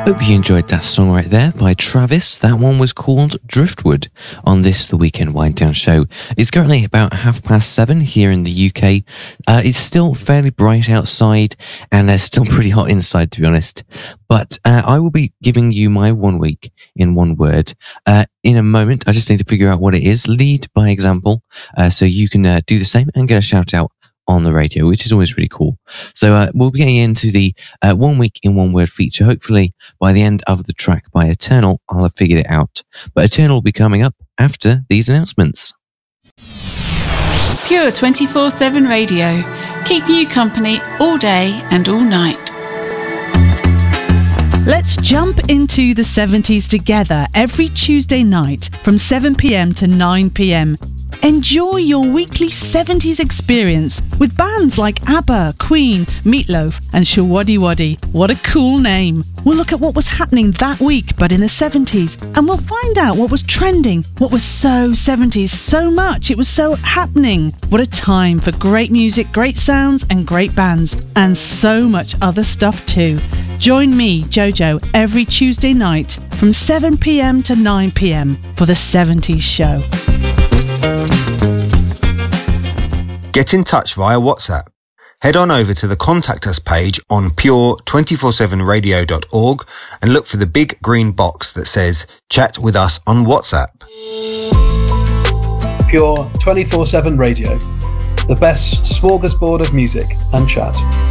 Hope you enjoyed that song right there by Travis. That one was called Driftwood on this The Weekend Wind Down show. It's currently about 7:30 here in the UK. It's still fairly bright outside and it's still pretty hot inside, to be honest. But I will be giving you my 1 week in one word in a moment. I just need to figure out what it is. Lead by example, so you can do the same and get a shout out on the radio, which is always really cool. So we'll be getting into the 1 week in one word feature. Hopefully by the end of the track by Eternal, I'll have figured it out. But Eternal will be coming up after these announcements. Pure 24/7 radio, keeping you company all day and all night. Let's jump into the 70s together every Tuesday night from 7 p.m. to 9 p.m. Enjoy your weekly 70s experience with bands like ABBA, Queen, Meatloaf and Showaddy Waddy. What a cool name. We'll look at what was happening that week but in the 70s, and we'll find out what was trending, what was so 70s, so much, it was so happening. What a time for great music, great sounds and great bands, and so much other stuff too. Join me, Jojo, every Tuesday night from 7 p.m. to 9 p.m. for the 70s show. Get in touch via WhatsApp. Head on over to the Contact Us page on pure247radio.org and look for the big green box that says Chat with us on WhatsApp. Pure 24/7 radio, the best smorgasbord of music and chat.